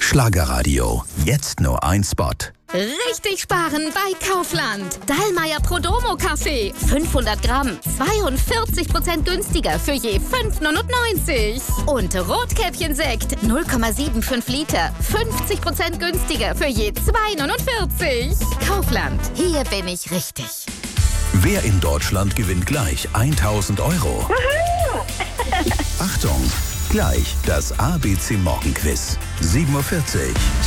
Schlagerradio. Jetzt nur ein Spot. Richtig sparen bei Kaufland. Dallmayr Prodomo Kaffee. 500 Gramm. 42% günstiger für je 5,99. Und Rotkäppchen-Sekt. 0,75 Liter. 50% günstiger für je 2,49. Kaufland. Hier bin ich richtig. Wer in Deutschland gewinnt gleich 1.000 Euro? Achtung! Gleich das ABC Morgenquiz. 7:40 Uhr.